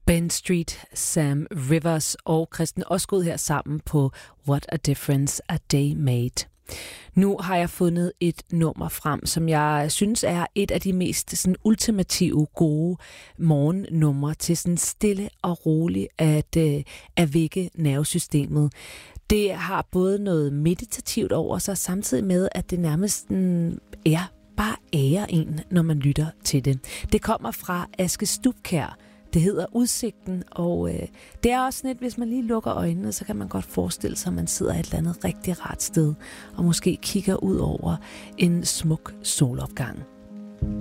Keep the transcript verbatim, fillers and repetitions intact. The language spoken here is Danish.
Ben Street, Sam Rivers og Kristen Osgood her sammen på What a Difference a Day Made. Nu har jeg fundet et nummer frem, som jeg synes er et af de mest sådan, ultimative gode morgennumre til sådan stille og roligt at, øh, at vække nervesystemet. Det har både noget meditativt over sig, samtidig med, at det nærmest sådan, er bare ærer en, når man lytter til det. Det kommer fra Aske Stubkjær. Det hedder Udsigten, og øh, det er også lidt, hvis man lige lukker øjnene, så kan man godt forestille sig, at man sidder et eller andet rigtig rart sted, og måske kigger ud over en smuk solopgang.